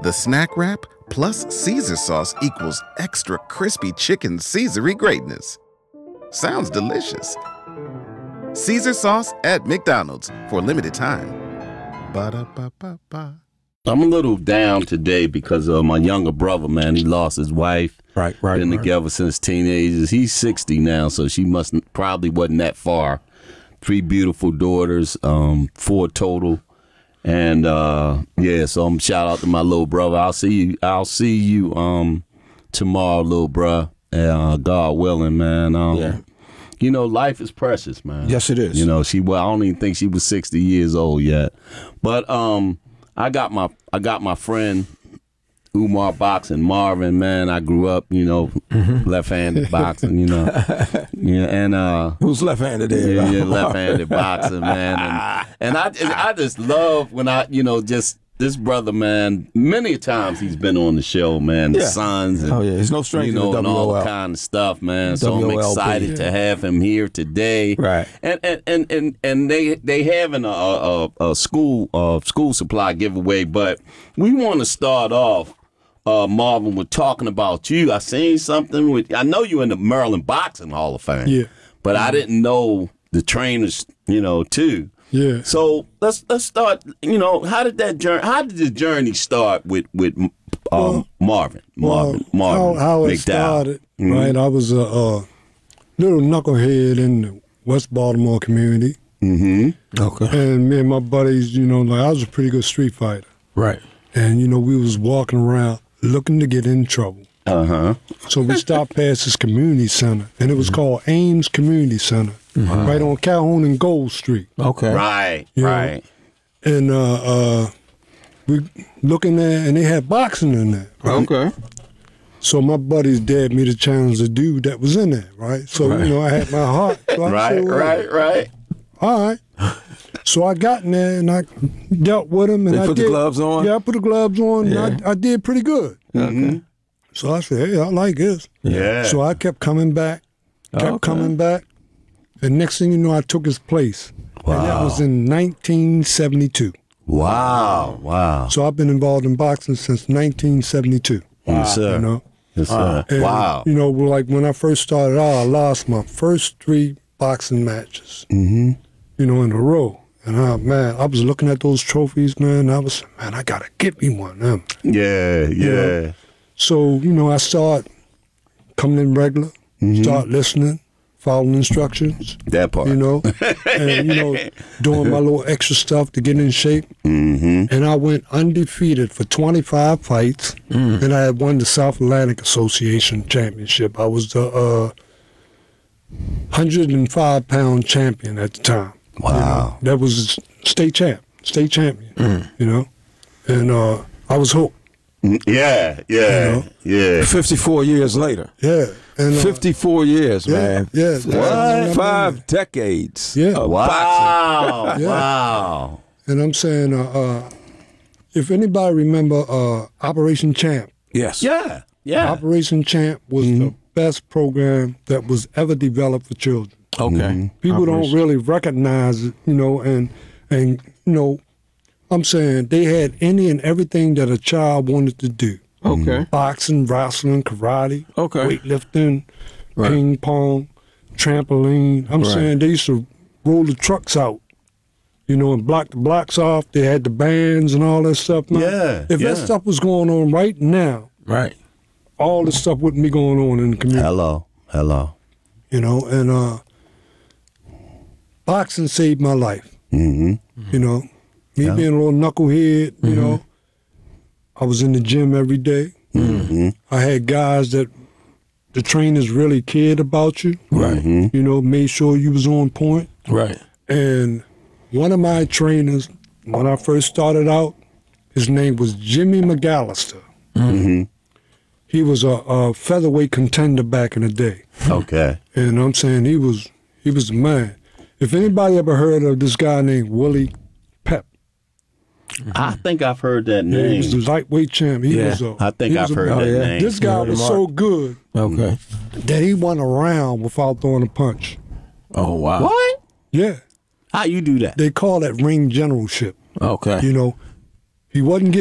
The snack wrap plus Caesar sauce equals extra crispy chicken Caesar-y greatness. Sounds delicious. Caesar sauce at McDonald's for a limited time. Ba-da-ba-ba-ba. I'm a little down today because of my younger brother, man. He lost his wife. Right. Been together since teenagers. He's 60 now, so she probably wasn't that far. 3 beautiful daughters, 4 total. And so I'm shout out to my little brother. I'll see you tomorrow, little bruh. God willing, man. You know, life is precious, man. Yes, it is. You know, I don't even think she was 60 years old yet. But I got my friend Umar Boxing, Marvin, man. I grew up, left-handed boxing, and who's left-handed there? Yeah, left-handed boxing, man. And I just love when this brother, man, many times he's been on the show, man. The Sons, and, he's no stranger to WOL. And all the kind of stuff, man. So I'm excited to have him here today. Right. And they having a school supply giveaway, but we want to start off. Marvin, with talking about you. I seen something I know you in the Maryland Boxing Hall of Fame. Yeah. But I didn't know the trainers, too. Yeah. So let's start. How did the journey start with Marvin? How it started, right? I was a little knucklehead in the West Baltimore community. Mm-hmm. Okay. And me and my buddies, I was a pretty good street fighter. Right. And we was walking around looking to get in trouble. Uh-huh. So we stopped past this community center, and it was called Ames Community Center, right on Calhoun and Gold Street. Okay. Right, You know? right. And we looking there, and they had boxing in there. Right? Okay. So my buddies dared me to challenge the dude that was in there, right? So, I had my heart. So I said, Right. All right. So I got in there, and I dealt with him. And They put the gloves on? Yeah, I put the gloves on, Yeah. and I did pretty good. Mm-hmm. So I said, hey, I like this. Yeah. So I kept coming back, coming back. And next thing you know, I took his place. Wow. And that was in 1972. Wow. So I've been involved in boxing since 1972. Yes, sir. Yes, sir. And, Wow. like when I first started out, I lost my first 3 boxing matches, Mm-hmm. in a row. And I was looking at those trophies, man. I gotta get me one of them. Yeah. So, I started coming in regular, start listening, following instructions. That part. And, doing my little extra stuff to get in shape. Mm-hmm. And I went undefeated for 25 fights, and I had won the South Atlantic Association Championship. I was the 105-pound champion at the time. Wow. That was state champion, and I was hooked. Yeah. 54 years later. Yeah. And 54 years, man. Yeah. What? 5 decades. Yeah. Of Wow. boxing. Yeah. Wow. And I'm saying, if anybody remember Operation Champ, Yes. Yeah. Operation Champ was the best program that was ever developed for children. Okay. People don't really recognize it, and I'm saying they had any and everything that a child wanted to do. Okay. Boxing, wrestling, karate, Okay. weightlifting, Right. ping pong, trampoline. I'm saying they used to roll the trucks out, and block the blocks off. They had the bands and all that stuff. Man. Yeah, If that stuff was going on right now, Right. all this stuff wouldn't be going on in the community. Hello. And boxing saved my life. Mm-hmm. Me being a little knucklehead, I was in the gym every day. Mm-hmm. I had guys that the trainers really cared about you. Right. Made sure you was on point. Right. And one of my trainers, when I first started out, his name was Jimmy McAllister. Mm-hmm. He was a featherweight contender back in the day. Okay. And I'm saying he was the man. If anybody ever heard of this guy named Willie Pep, I think I've heard that he name. was the lightweight champ. I think I've heard that name. This guy was so good Okay. that he won a round without throwing a punch. Oh, wow. What? Yeah. How you do that? They call that ring generalship. Okay. He wasn't getting